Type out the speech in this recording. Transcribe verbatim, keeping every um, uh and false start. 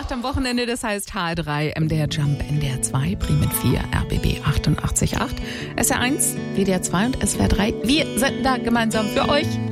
acht am Wochenende, das heißt H R drei, M D R Jump, N D R zwei, Bremen vier, R B B achtundachtzig Komma acht, S R eins, W D R zwei und S W R drei. Wir sind da gemeinsam für euch.